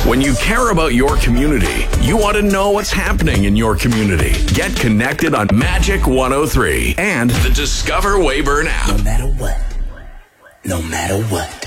When you care about your community, you want to know what's happening in your community. Get connected on Magic 103 and the Discover Weyburn app. No matter what. No matter what.